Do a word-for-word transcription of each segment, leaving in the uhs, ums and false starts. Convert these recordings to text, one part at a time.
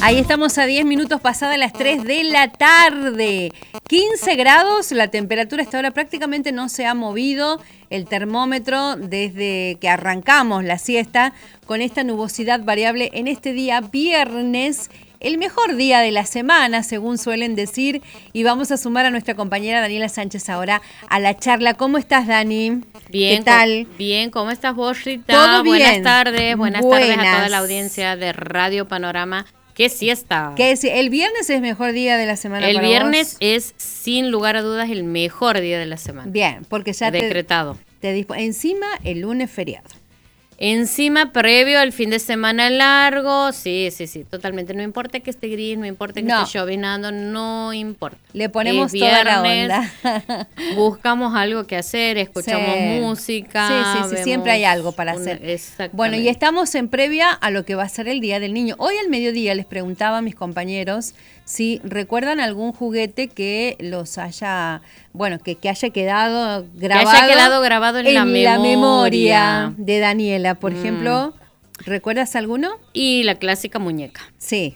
Ahí estamos a diez minutos pasadas las tres de la tarde. quince grados, la temperatura hasta ahora prácticamente no se ha movido. El termómetro desde que arrancamos la siesta con esta nubosidad variable en este día viernes, el mejor día de la semana, según suelen decir. Y vamos a sumar a nuestra compañera Daniela Sánchez ahora a la charla. ¿Cómo estás, Dani? Bien, ¿qué tal? Co- bien, ¿cómo estás vos, Rita? ¿Todo bien? Buenas tardes, buenas, Buenas. tardes a toda la audiencia de Radio Panorama. ¡Qué siesta! ¿Qué es? ¿El viernes es el mejor día de la semana El para viernes vos? es, sin lugar a dudas, el mejor día de la semana. Bien, porque ya te, Decretado. te dispo- encima el lunes feriado. Encima, previo al fin de semana largo, sí, sí, sí, totalmente. No importa que esté gris, no importa que No. esté llovinando, no importa. Le ponemos Es toda la viernes, onda. Buscamos algo que hacer, escuchamos Sí. música. Sí, sí, sí, vemos siempre hay algo para una- hacer. Exactamente. Bueno, y estamos en previa a lo que va a ser el Día del Niño. Hoy al mediodía les preguntaba a mis compañeros si recuerdan algún juguete que los haya, bueno, que, que haya quedado grabado. haya quedado grabado en la memoria memoria. de Daniela. Por Mm. ejemplo, ¿recuerdas alguno? Y la clásica muñeca. Sí.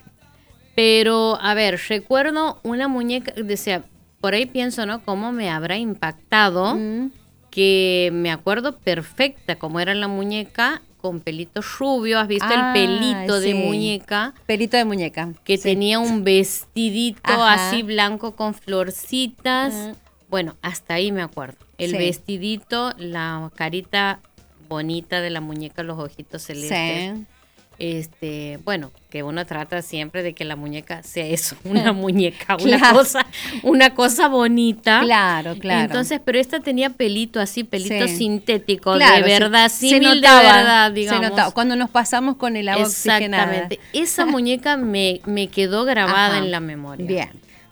Pero, a ver, recuerdo una muñeca, decía, por ahí pienso, ¿no? ¿Cómo me habrá impactado? Mm. Que me acuerdo perfecta cómo era la muñeca con pelito rubio. ¿Has visto Ah, el pelito sí. de muñeca? Pelito de muñeca. Que Sí. tenía un vestidito Ajá. así blanco con florcitas. Ajá. Bueno, hasta ahí me acuerdo. El Sí. vestidito, la carita bonita de la muñeca, los ojitos celestes. Sí. Este, bueno, que uno trata siempre de que la muñeca sea eso, una muñeca, una Claro. cosa, una cosa bonita. Claro, claro. Entonces, pero esta tenía pelito así, pelito Sí. sintético, Claro, de verdad, se, símil se de notaba, verdad, digamos. Se notaba. Cuando nos pasamos con el agua oxigenada. Exactamente. Esa muñeca me, me quedó grabada Ajá. en la memoria. Bien.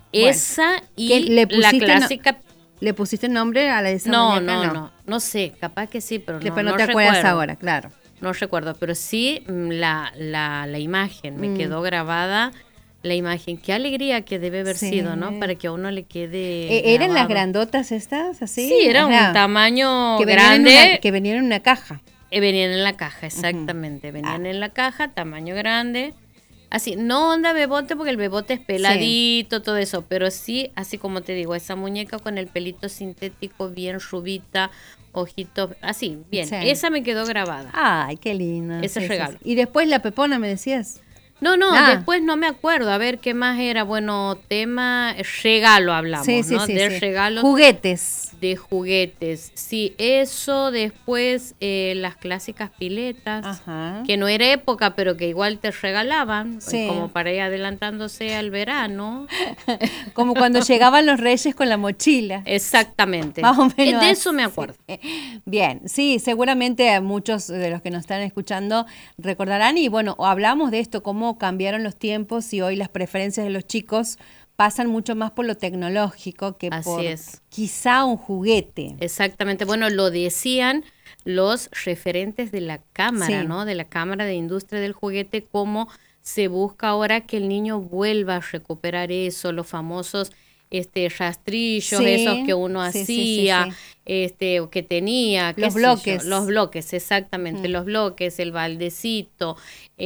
Esa ¿Qué y le la pusiste no- clásica. ¿Le pusiste nombre a la de esa No, muñeca? no, no, no sé, capaz que sí, pero no, Después no, no te acuerdas recuerdo. ahora, claro. No recuerdo, pero sí mm, la, la, la imagen, me Mm. quedó grabada la imagen. Qué alegría que debe haber Sí. sido, ¿no? Para que a uno le quede Eh, ¿Eran las grabado. grandotas estas, así? Sí, era Ajá. un tamaño que venían en grande. una- que venían en una caja. Eh, Venían en la caja, exactamente. Venían Ah. en la caja, tamaño grande. Así, no onda bebote, porque el bebote es peladito, todo eso. Pero sí, así como te digo, esa muñeca con el pelito sintético, bien rubita, ojitos, así, bien. Sí. Esa me quedó grabada. Ay, qué linda. Ese Sí, sí, regalo. sí. Y después la pepona, me decías. No, no, Ah. después no me acuerdo. A ver, ¿qué más era? Bueno, tema eh, regalo hablamos, Sí, sí, ¿no? sí. De sí. regalos. Juguetes. De juguetes. Sí, eso, después eh, las clásicas piletas, Ajá. que no era época, pero que igual te regalaban, Sí. como para ir adelantándose al verano. Como cuando llegaban los reyes con la mochila. Exactamente. Más o Eh, menos De eso así. me acuerdo. Bien, sí, seguramente a muchos de los que nos están escuchando recordarán y bueno, hablamos de esto, cómo cambiaron los tiempos y hoy las preferencias de los chicos pasan mucho más por lo tecnológico que Así por es. quizá un juguete. Exactamente. Bueno, lo decían los referentes de la Cámara, Sí. ¿no? De la Cámara de Industria del Juguete, cómo se busca ahora que el niño vuelva a recuperar eso, los famosos este rastrillos, Sí, esos que uno sí, sí, sí, hacía, sí. este, o que tenía, qué Los sé yo, bloques. los bloques, exactamente, Mm. los bloques, el baldecito,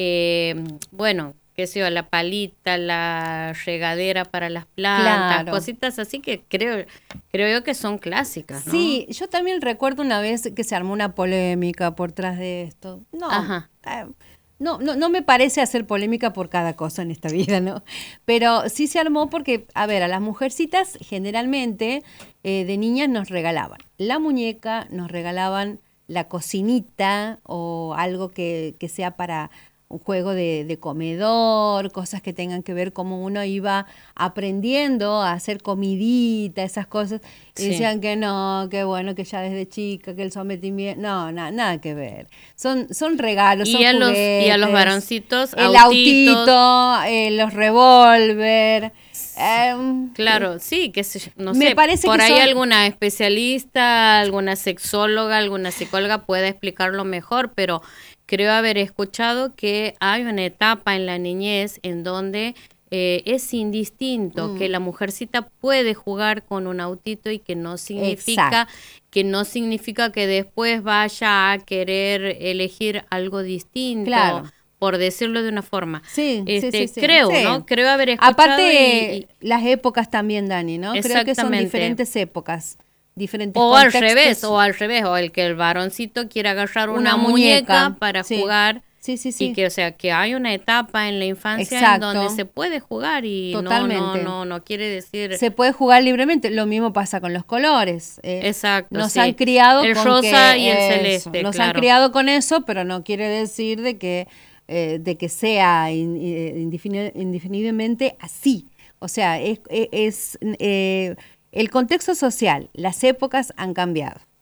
eh, bueno, qué sé yo, la palita, la regadera para las plantas, Claro. cositas así que creo, creo yo que son clásicas, ¿no? Sí, yo también recuerdo una vez que se armó una polémica por tras de esto. No, Ajá. eh, no, no, no me parece hacer polémica por cada cosa en esta vida, ¿no? Pero sí se armó porque, a ver, a las mujercitas generalmente eh, de niñas nos regalaban la muñeca, nos regalaban la cocinita o algo que, que sea para un juego de, de comedor, cosas que tengan que ver cómo uno iba aprendiendo a hacer comidita, esas cosas. Y Sí. decían que no, que bueno, que ya desde chica, que el sometimiento, no, na- nada que ver. Son, son regalos, son Y a los, y a los juguetes, varoncitos, el autitos. autito, eh, los revólver. em, Claro, sí, que se, no Me sé, parece por que ahí son- alguna especialista, alguna sexóloga, alguna psicóloga pueda explicarlo mejor, pero creo haber escuchado que hay una etapa en la niñez en donde eh, es indistinto, Mm. que la mujercita puede jugar con un autito y que no significa Exacto. que no significa que después vaya a querer elegir algo distinto. Claro. por decirlo de una forma. Sí, este, sí, sí, sí. Creo, sí. ¿no? Creo haber escuchado. Aparte, y, y, las épocas también, Dani, ¿no? Creo que son diferentes épocas, diferentes o contextos. al revés, o al revés, o el que el varoncito quiere agarrar una, una muñeca, muñeca para sí. jugar. Sí, sí, sí. Y que, o sea, que hay una etapa en la infancia Exacto. en donde se puede jugar y Totalmente. no, no, no, no quiere decir... Se puede jugar libremente, lo mismo pasa con los colores. Eh, Exacto, Nos sí. han criado el con rosa que y el eso, celeste, Nos claro. han criado con eso, pero no quiere decir de que, eh, de que sea in, indefini- indefinidamente así. O sea, es, es eh, el contexto social, las épocas han cambiado.